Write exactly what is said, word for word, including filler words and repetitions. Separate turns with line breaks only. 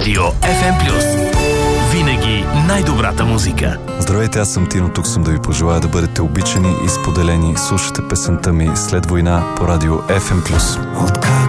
Радио Еф Ем плюс. Винаги най-добрата музика.
Здравейте, аз съм Тино, тук съм да ви пожелая да бъдете обичани и споделени. Слушате песента ми "След война" по радио Еф Ем плюс.